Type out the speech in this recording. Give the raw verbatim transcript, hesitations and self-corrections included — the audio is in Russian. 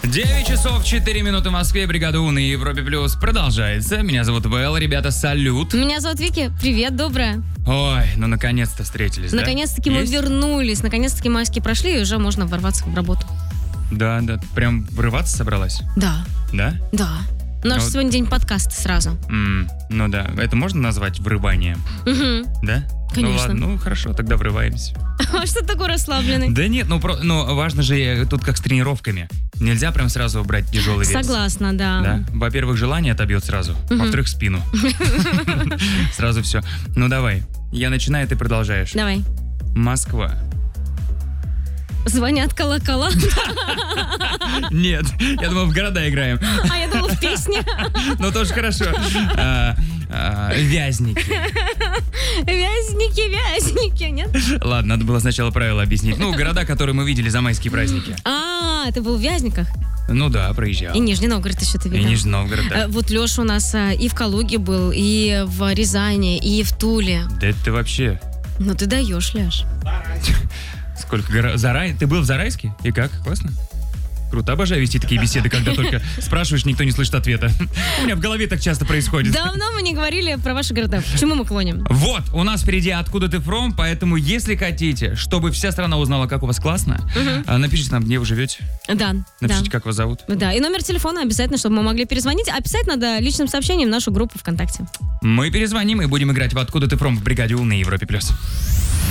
девять часов четыре минуты в Москве. Бригада У на Европе Плюс продолжается. Меня зовут Вэл. Ребята, салют. Меня зовут Вики. Привет, доброе. Ой, ну наконец-то встретились, Наконец-таки да? мы Есть? вернулись. Наконец-таки майские прошли, и уже можно ворваться в работу. Да, да. Прям врываться собралась? Да, Да? да. У нас Ну, сегодня день подкаста сразу. М, ну да. Это можно назвать врыванием? Угу. Да? Конечно. Ну ладно, ну хорошо, тогда врываемся. А что такой расслабленный? Да нет, ну, про, ну важно же э, тут как с тренировками. Нельзя прям сразу брать тяжелый вес. Согласна, да. Да? Во-первых, желание отобьет сразу. Мгм. Во-вторых, спину. Сразу все. Ну давай. Я начинаю, ты продолжаешь. Давай. Москва. Звонят колокола. Нет, я думал, в города играем. А я думала, в песне. Ну тоже хорошо. А, а, Вязники. Вязники, вязники, нет? Ладно, надо было сначала правила объяснить. Ну, города, которые мы видели за майские праздники. А, ты был в Вязниках? Ну да, проезжал. И Нижний Новгород еще ты И видел. Нижний Новгород, да. Э, Вот Леша у нас э, и в Калуге был, и в Рязани, и в Туле. Да это ты вообще... Ну ты даешь, Ляш. Сколько горо... Зарай... Ты был в Зарайске? И как? Классно? Круто. Обожаю вести такие беседы, когда только спрашиваешь, никто не слышит ответа. У меня в голове так часто происходит. Давно мы не говорили про ваши города. К чему мы клоним? Вот, у нас впереди «Откуда ты фром», поэтому если хотите, чтобы вся страна узнала, как у вас классно, а, напишите нам, где вы живете, Да, напишите, да. как вас зовут. Да, и номер телефона обязательно, чтобы мы могли перезвонить. А писать надо личным сообщением в нашу группу ВКонтакте. Мы перезвоним и будем играть в «Откуда ты фром» в бригаде У на Европе+. плюс.